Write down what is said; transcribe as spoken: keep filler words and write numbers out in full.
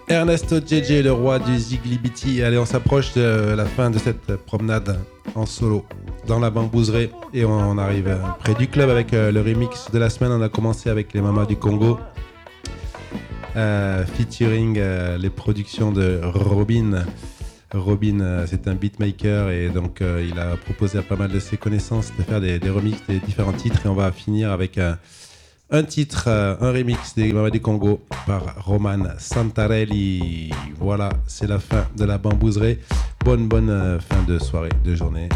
Ernesto J J, le roi du Ziglibiti. Allez, on s'approche de la fin de cette promenade en solo dans la bambouserie et on arrive près du club avec le remix de la semaine. On a commencé avec les Mamas du Congo, euh, featuring euh, les productions de Robin. Robin, euh, c'est un beatmaker et donc euh, il a proposé à pas mal de ses connaissances de faire des, des remixes des différents titres et on va finir avec un, un titre, euh, un remix des Mamas du Congo par Roman Santarelli. Voilà, c'est la fin de la bambouserie. Bonne bonne euh, fin de soirée, de journée.